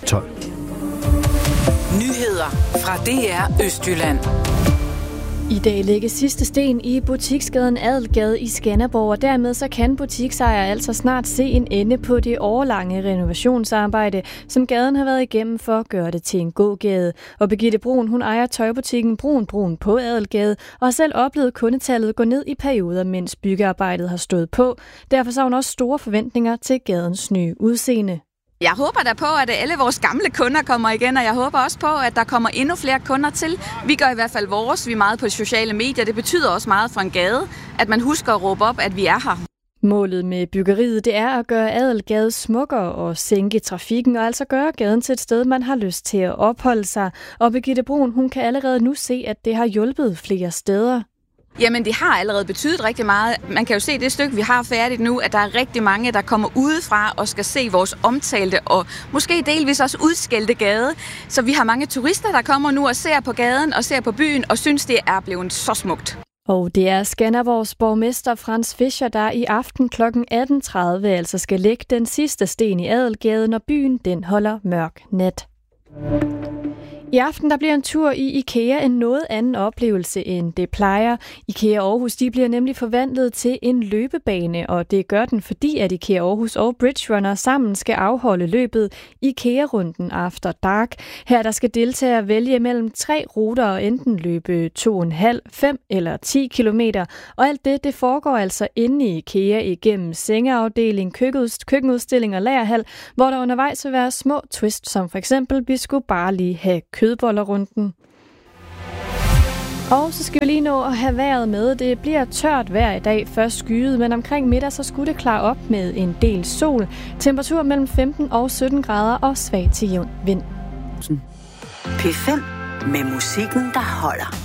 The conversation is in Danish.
12. Nyheder fra DR Østjylland. I dag lægges sidste sten i butiksgaden Adelgade i Skanderborg, og dermed så kan butiksejere altså snart se en ende på det årelange renovationsarbejde, som gaden har været igennem for at gøre det til en gågade. Og Birgitte Brun, hun ejer tøjbutikken Brun på Adelgade, og har selv oplevet kundetallet gå ned i perioder, mens byggearbejdet har stået på. Derfor så har hun også store forventninger til gadens nye udseende. Jeg håber da på, at alle vores gamle kunder kommer igen, og jeg håber også på, at der kommer endnu flere kunder til. Vi gør i hvert fald vores. Vi er meget på sociale medier. Det betyder også meget for en gade, at man husker at råbe op, at vi er her. Målet med byggeriet, det er at gøre Adelgade smukkere og sænke trafikken, og altså gøre gaden til et sted, man har lyst til at opholde sig. Og Birgitte Brun, hun kan allerede nu se, at det har hjulpet flere steder. Jamen, det har allerede betydet rigtig meget. Man kan jo se det stykke, vi har færdigt nu, at der er rigtig mange, der kommer udefra og skal se vores omtalte og måske delvis også udskældte gade. Så vi har mange turister, der kommer nu og ser på gaden og ser på byen og synes, det er blevet så smukt. Og det er Skanderborgs borgmester Frans Fischer, der i aften kl. 18.30 altså skal lægge den sidste sten i Adelgade, når byen den holder mørk nat. I aften der bliver en tur i IKEA en noget anden oplevelse, end det plejer. IKEA Aarhus de bliver nemlig forvandlet til en løbebane, og det gør den, fordi at IKEA Aarhus og Bridge Runner sammen skal afholde løbet IKEA-runden After Dark. Her der skal deltagere vælge mellem 3 ruter og enten løbe 2,5, 5 eller 10 kilometer. Og alt det foregår altså inde i IKEA igennem sengeafdeling, køkkenudstilling og lagerhal, hvor der undervejs vil være små twist, som for eksempel, vi skulle bare lige have kødbollerrunden. Og så skal vi lige nå at have vejret med. Det bliver tørt vejr i dag, først skyet, men omkring middag så skulle det klare op med en del sol. Temperatur mellem 15 og 17 grader og svag til jævn vind. P5 med musikken, der holder.